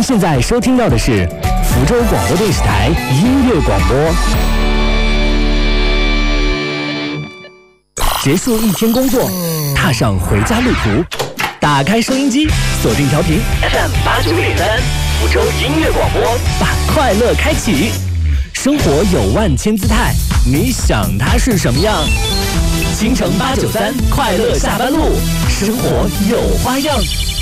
现在收听到的是福州广播电视台音乐广播。结束一天工作，踏上回家路途，打开收音机，锁定调频 FM89.3，福州音乐广播，把快乐开启。生活有万千姿态，你想它是什么样？京城893快乐下班路，生活有花样。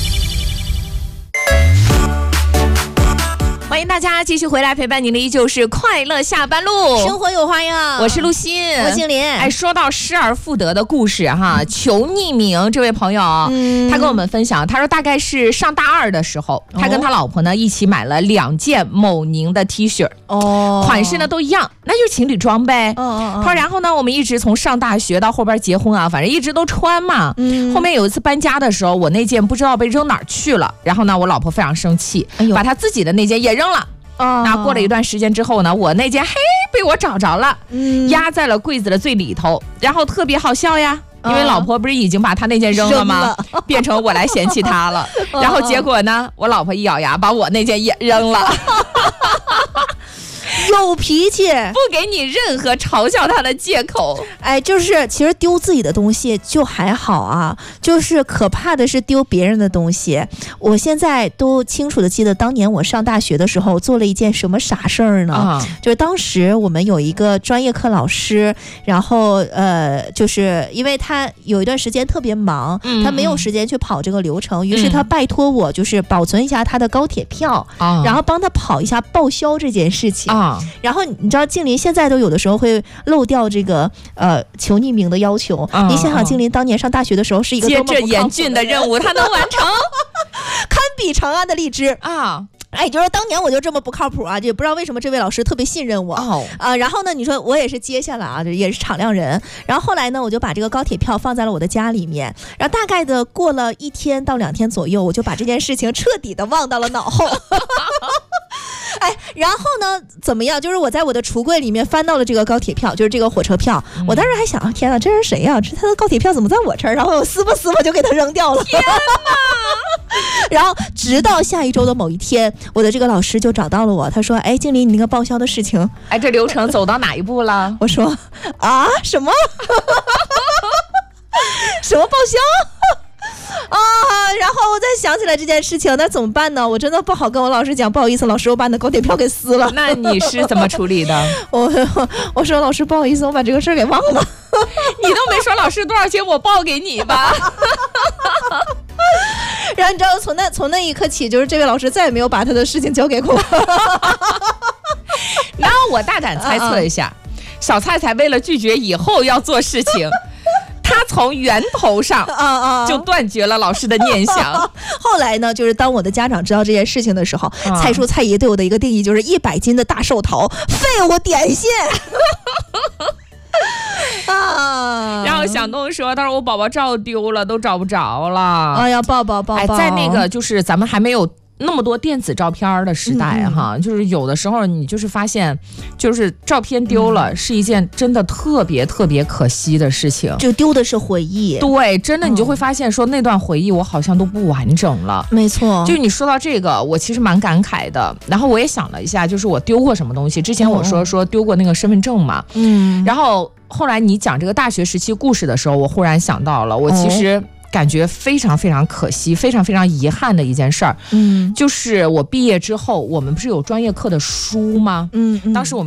欢迎大家继续回来，陪伴您的依旧是快乐下班路， 生活有花样。 我是陆欣， 我姓林。 哎，说到失而复得的故事哈，求匿名这位朋友，他跟我们分享，他说大概是上大2的时候，他跟他老婆呢一起买了2件某宁的 T 恤，款式呢都一样，那就是情侣装呗。他说然后呢，我们一直从上大学到后边结婚啊，反正一直都穿嘛。后面有一次搬家的时候，我那件不知道被扔哪儿去了，然后呢，我老婆非常生气，把她自己的那件也扔了。那过了一段时间之后呢，我那件被我找着了，压在了柜子的最里头，然后特别好笑呀。因为老婆不是已经把她那件扔了吗？变成我来嫌弃她了。然后结果呢，我老婆一咬牙把我那件也扔了。 有脾气， 不给你任何嘲笑他的借口。 哎，就是其实丢自己的东西就还好啊，就是可怕的是丢别人的东西。我现在都清楚的记得，当年我上大学的时候做了一件什么傻事儿呢？就是当时我们有一个专业课老师，然后就是因为他有一段时间特别忙，他没有时间去跑这个流程，于是他拜托我就是保存一下他的高铁票，然后帮他跑一下报销这件事情。然后你知道静林现在都有的时候会漏掉这个求匿名的要求，你想想静林当年上大学的时候是一个多么不靠谱的人， 接这严峻的任务他能完成， 堪比长安的荔枝啊！哎，就是当年我就这么不靠谱啊，也不知道为什么这位老师特别信任我然后呢，你说我也是接下来啊，也是敞亮人。然后后来呢，我就把这个高铁票放在了我的家里面，然后大概的过了1天到2天左右，我就把这件事情彻底的忘到了脑后。哎，然后呢，怎么样？就是我在我的橱柜里面翻到了这个高铁票，就是这个火车票。我当时还想，天哪，这是谁呀？他的高铁票怎么在我这儿？然后我撕吧就给他扔掉了。天哪！然后直到下一周的某一天，我的这个老师就找到了我，他说：“哎，经理，你那个报销的事情， 哎，这流程走到哪一步了？” 我说：“啊，什么？什么报销？”然后我再想起来这件事情，那怎么办呢？我真的不好跟我老师讲，不好意思，老师，我把你的高铁票给撕了。 那你是怎么处理的？ 我说老师，不好意思，我把这个事儿给忘了。 你都没说老师多少钱，我报给你吧。 然后你知道，从那一刻起，就是这位老师再也没有把他的事情交给过我。 然后我大胆猜测一下，小菜菜为了拒绝以后要做事情。他从源头上就断绝了老师的念想。 后来呢，就是当我的家长知道这件事情的时候，蔡叔蔡姨对我的一个定义就是100斤的大寿桃，废物点心。 然后小东说，他说我宝宝照丢了，都找不着了。 哎呀，抱。 哎，在那个就是咱们还没有那么多电子照片的时代哈，就是有的时候你就是发现，就是照片丢了是一件真的特别特别可惜的事情， 就丢的是回忆。 对，真的你就会发现说那段回忆我好像都不完整了。 没错， 就是你说到这个，我其实蛮感慨的。然后我也想了一下，就是我丢过什么东西。之前我说丢过那个身份证嘛，然后后来你讲这个大学时期故事的时候，我忽然想到了，我其实感觉非常非常可惜，非常非常遗憾的一件事儿，就是我毕业之后，我们不是有专业课的书吗？当时我们